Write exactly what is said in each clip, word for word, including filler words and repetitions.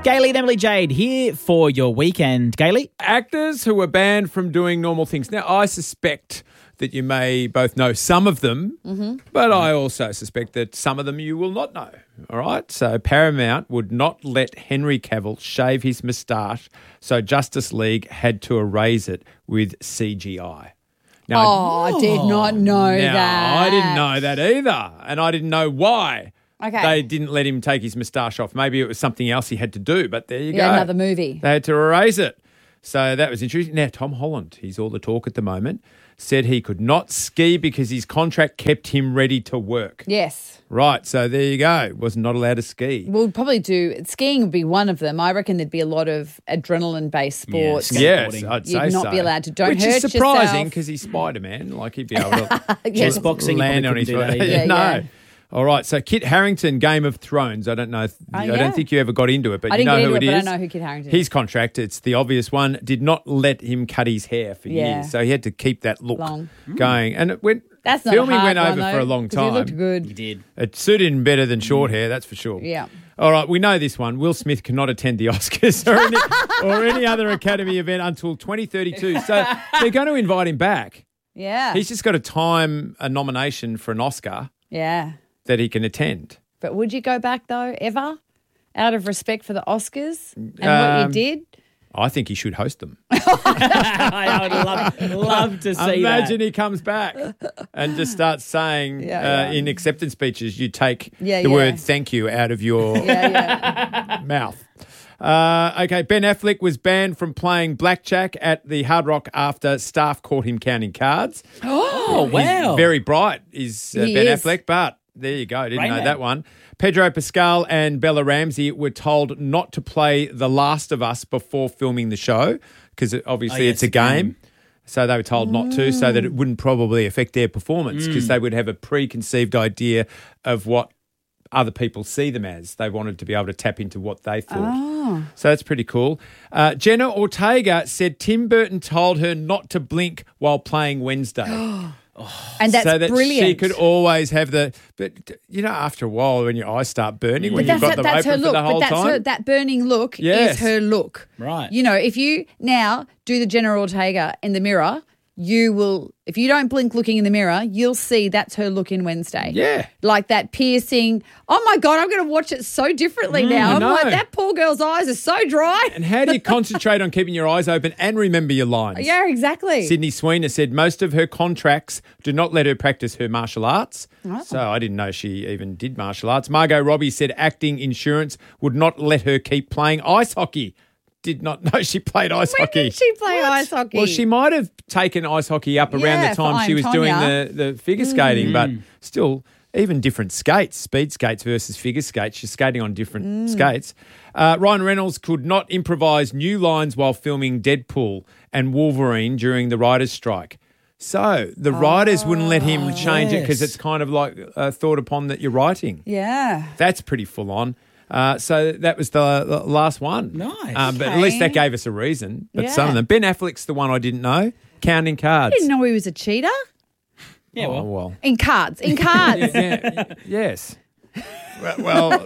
Gailey and Emily Jade here for your weekend. Gailey? Actors who were banned from doing normal things. Now, I suspect that you may both know some of them, mm-hmm. but I also suspect that some of them you will not know, all right? So Paramount would not let Henry Cavill shave his moustache, so Justice League had to erase it with C G I. Now, oh, I did not know now, that. I didn't know that either, and I didn't know why. Okay. They didn't let him take his moustache off. Maybe it was something else he had to do, but there you yeah, go. another movie. They had to erase it. So that was interesting. Now, Tom Holland, he's all the talk at the moment, said he could not ski because his contract kept him ready to work. Yes. Right, so there you go. Was not allowed to ski. We'll probably do, skiing would be one of them. I reckon there'd be a lot of adrenaline-based sports. Yeah, yes, I'd say You'd not so. be allowed to. Don't Which hurt is surprising yourself. because he's Spider-Man. Like, he'd be able to Chess boxing, land you on probably his couldn't do that either. No. Yeah, yeah. All right, so Kit Harington, Game of Thrones. I don't know. If, Oh, I yeah. don't think you ever got into it, but I you didn't know get who into it it, is. but I know who Kit Harington is. His contract, it's the obvious one, did not let him cut his hair for Yeah. years, so he had to keep that look Long. going. And it went. That's not a filming hard went one, over though, for a long 'cause time. He looked good. You did. It suited him better than short hair, that's for sure. Yeah. All right, we know this one. Will Smith cannot attend the Oscars or any, or any other Academy event until twenty thirty-two. So they're going to invite him back. Yeah. He's just got to time a nomination for an Oscar yeah. that he can attend. But would you go back, though, ever? Out of respect for the Oscars and what Um, you did? I think he should host them. I would love, love to see Imagine that. he comes back and just starts saying Yeah, uh, yeah. in acceptance speeches, you take Yeah, the yeah. word thank you out of your Yeah, yeah. mouth. Uh, okay, Ben Affleck was banned from playing blackjack at the Hard Rock after staff caught him counting cards. Oh, wow. He's very bright is uh, He Ben is. Affleck, but there you go. Didn't Rain know Man. that one. Pedro Pascal and Bella Ramsey were told not to play The Last of Us before filming the show because obviously Oh, yeah, it's a game. So they were told not to so that it wouldn't probably affect their performance because they would have a preconceived idea of what other people see them as. They wanted to be able to tap into what they thought. Oh. So that's pretty cool. Uh, Jenna Ortega said Tim Burton told her not to blink while playing Wednesday. And that's so that brilliant. she could always have the, but you know, after a while when your eyes start burning, when But you've that's, got her, them that's her open for look. the whole But that's time. her, that burning look Yes. is her look. Right. You know, if you now do the Jenna Ortega in the mirror, you will, if you don't blink looking in the mirror, you'll see that's her look in Wednesday. Yeah. Like that piercing. Oh my God, I'm going to watch it so differently now. I I'm know. like, that poor girl's eyes are so dry. And how do you concentrate on keeping your eyes open and remember your lines? Yeah, exactly. Sydney Sweeney said most of her contracts do not let her practice her martial arts. Oh. So I didn't know she even did martial arts. Margot Robbie said acting insurance would not let her keep playing ice hockey. Did not know she played ice When hockey. did she play ice hockey? Well, she might have taken ice hockey up around Yeah, the for time I she Am was doing Tonya. the, the figure skating, but still, even different skates, speed skates versus figure skates. She's skating on different Mm. skates. Uh, Ryan Reynolds could not improvise new lines while filming Deadpool and Wolverine during the writers' strike. So the writers wouldn't let him change it because yes. it's kind of like uh, thought upon that you're writing. Yeah. That's pretty full on. Uh, so that was the, the last one. Nice. Um, but at least Okay. that gave us a reason. But some Yeah. of them. Ben Affleck's the one I didn't know. Counting cards. I didn't know he was a cheater. Yeah, Oh, well. well. In cards. In cards. Yeah, yes. Well, well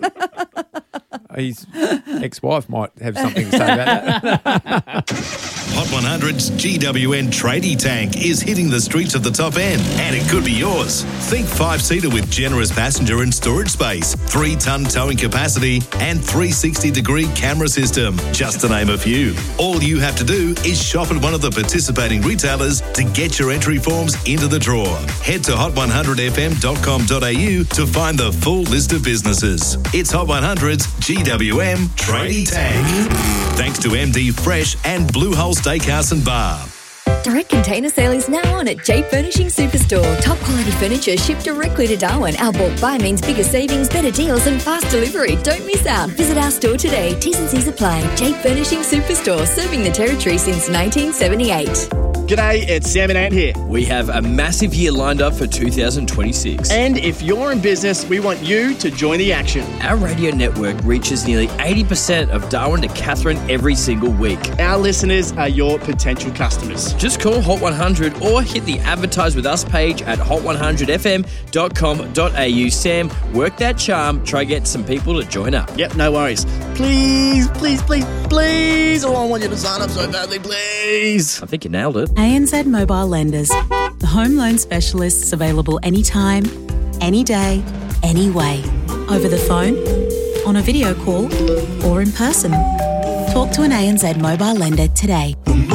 his ex-wife might have something to say about that. Hot one hundred's G W N Tradie Tank is hitting the streets of the top end, and it could be yours. Think five-seater with generous passenger and storage space, three-ton towing capacity, and three sixty degree camera system, just to name a few. All you have to do is shop at one of the participating retailers to get your entry forms into the draw. Head to hot one hundred f m dot com dot a u to find the full list of businesses. It's Hot one hundred's G W M Tradie Tank. Thanks to M D Fresh and Blue Hole Steakhouse and Bar. Direct container sale is now on at J Furnishing Superstore. Top quality furniture shipped directly to Darwin. Our bulk buy means bigger savings, better deals and fast delivery. Don't miss out. Visit our store today. T's and C's apply. J Furnishing Superstore, serving the territory since nineteen seventy-eight. G'day, it's Sam and Ant here. We have a massive year lined up for two thousand twenty-six. And if you're in business, we want you to join the action. Our radio network reaches nearly eighty percent of Darwin to Katherine every single week. Our listeners are your potential customers. Just call Hot one hundred or hit the Advertise With Us page at hot one hundred f m dot com dot a u. Sam, work that charm. Try get some people to join up. Yep, no worries. Please, please, please, please. Oh, I want you to sign up so badly, please. I think you nailed it. A N Z Mobile Lenders. The home loan specialists available anytime, any day, any way. Over the phone, on a video call, or in person. Talk to an A N Z Mobile Lender today.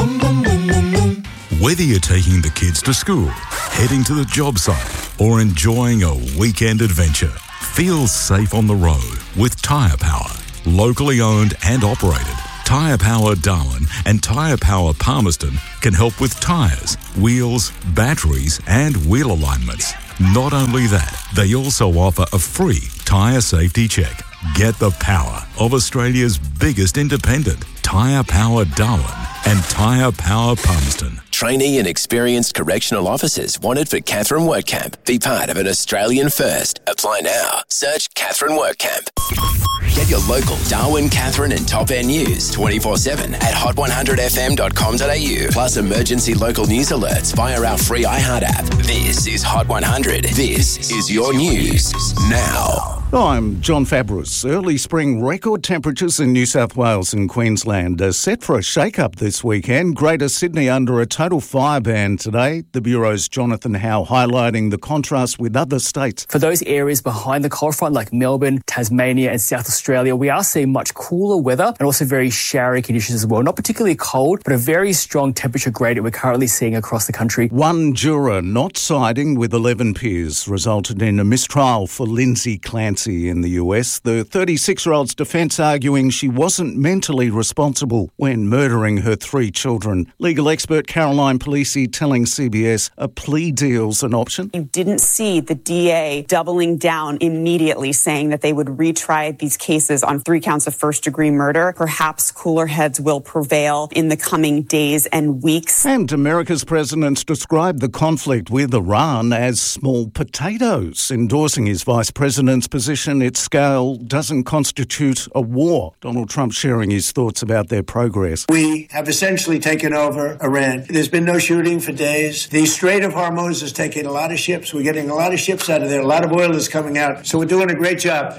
Whether you're taking the kids to school, heading to the job site, or enjoying a weekend adventure, feel safe on the road with Tyre Power. Locally owned and operated, Tyre Power Darwin and Tyre Power Palmerston can help with tyres, wheels, batteries and wheel alignments. Not only that, they also offer a free tyre safety check. Get the power of Australia's biggest independent, Tyre Power Darwin and Tyre Power Palmerston. Trainee and experienced correctional officers wanted for Katherine Work Camp. Be part of an Australian first. Apply now. Search Katherine Work Camp. Get your local Darwin, Katherine and Top End news twenty-four seven at hot one hundred f m dot com dot a u. Plus emergency local news alerts via our free iHeart app. This is Hot one hundred. This is your news now. I'm John Fabris. Early spring record temperatures in New South Wales and Queensland are set for a shake-up this weekend. Greater Sydney under a total fire ban today. The Bureau's Jonathan Howe highlighting the contrast with other states. For those areas behind the cold front like Melbourne, Tasmania and South Australia, we are seeing much cooler weather and also very showery conditions as well. Not particularly cold, but a very strong temperature gradient we're currently seeing across the country. One juror not siding with eleven peers resulted in a mistrial for Lindsay Clancy in the U S. The thirty-six-year-old's defence arguing she wasn't mentally responsible when murdering her three children. Legal expert Caroline Polisi telling C B S a plea deal's an option. You didn't see the D A doubling down immediately, saying that they would retry these cases on three counts of first-degree murder. Perhaps cooler heads will prevail in the coming days and weeks. And America's president's described the conflict with Iran as small potatoes, endorsing his vice president's position its scale doesn't constitute a war. Donald Trump sharing his thoughts about their progress. We have essentially taken over Iran. There's been no shooting for days. The Strait of Hormuz is taking a lot of ships. We're getting a lot of ships out of there. A lot of oil is coming out. So we're doing a great job.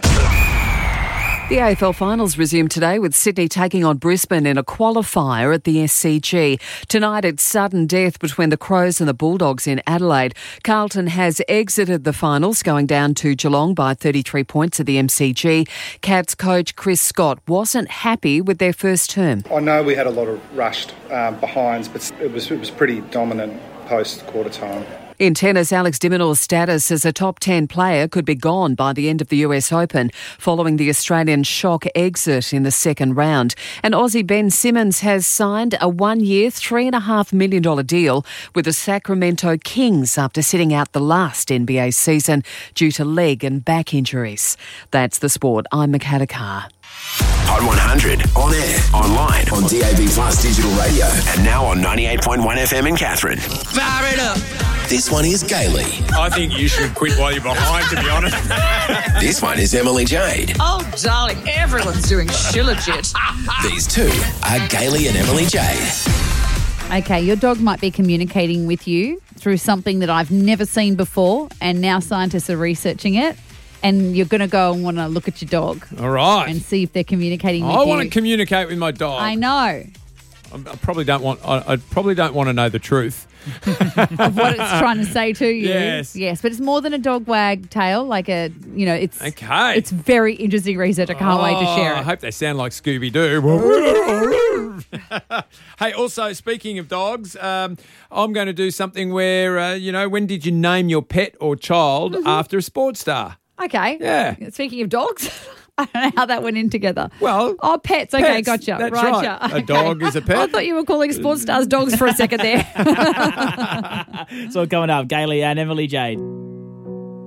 The A F L finals resume today with Sydney taking on Brisbane in a qualifier at the S C G. Tonight it's sudden death between the Crows and the Bulldogs in Adelaide. Carlton has exited the finals, going down to Geelong by thirty-three points at the M C G. Cats coach Chris Scott wasn't happy with their first term. I know we had a lot of rushed um, behinds, but it was, it was pretty dominant post quarter time. In tennis, Alex de Minaur's status as a top ten player could be gone by the end of the U S Open, following the Australian shock exit in the second round. And Aussie Ben Simmons has signed a one-year, three point five million dollars deal with the Sacramento Kings after sitting out the last N B A season due to leg and back injuries. That's the sport. I'm Michaela Carr. Hot one hundred, on air, online, on D A B Plus digital radio, and now on ninety-eight point one F M in Katherine. Fire it up! This one is Gailey. I think you should quit while you're behind, to be honest. This one is Emily Jade. Oh, darling, everyone's doing shilajit. These two are Gailey and Emily Jade. Okay, your dog might be communicating with you through something that I've never seen before, and now scientists are researching it. And you're going to go and want to look at your dog. All right. And see if they're communicating with I you. want to communicate with my dog. I know. I, I probably don't want. I, I probably don't want to know the truth of what it's trying to say to you. Yes. Yes, but it's more than a dog wag tail. Like a, you know, it's okay. It's very interesting research. I can't oh, wait to share it. I hope they sound like Scooby Doo. Hey, also speaking of dogs, um, I'm going to do something where uh, you know, when did you name your pet or child mm-hmm. after a sports star? Okay. Yeah. Speaking of dogs, I don't know how that went in together. Well, oh, pets. Okay, pets, gotcha. That's right. right. Okay. A dog is a pet. I thought you were calling sports stars dogs for a second there. So coming up, Gailey and Emily Jade.